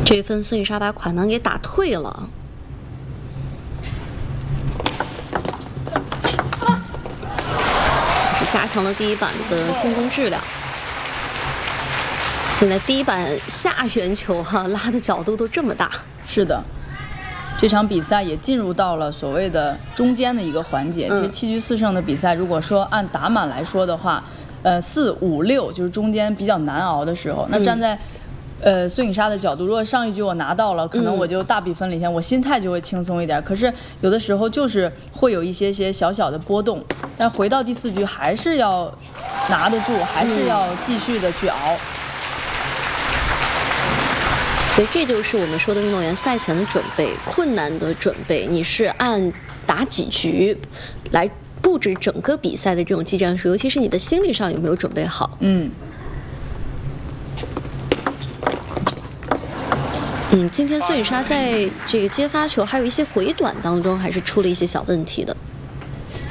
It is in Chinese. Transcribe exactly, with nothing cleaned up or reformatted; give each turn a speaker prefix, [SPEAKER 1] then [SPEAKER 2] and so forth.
[SPEAKER 1] 这一分孙颖莎把款盘给打退了。是加强了第一板的进攻质量。现在第一板下圆球哈、啊，拉的角度都这么大。
[SPEAKER 2] 是的。 这场比赛也进入到了所谓的中间的一个环节。其实七局四胜的比赛，如果说按打满来说的话，呃，四五六就是中间比较难熬的时候。那站在呃孙颖莎的角度，如果上一局我拿到了，可能我就大比分领先，我心态就会轻松一点。可是有的时候就是会有一些些小小的波动，但回到第四局还是要拿得住，还是要继续的去熬。
[SPEAKER 1] 所以这就是我们说的运动员赛前的准备，困难的准备。你是按打几局来布置整个比赛的这种技战术，尤其是你的心理上有没有准备好？
[SPEAKER 2] 嗯。
[SPEAKER 1] 嗯，今天孙颖莎在这个接发球还有一些回短当中，还是出了一些小问题的。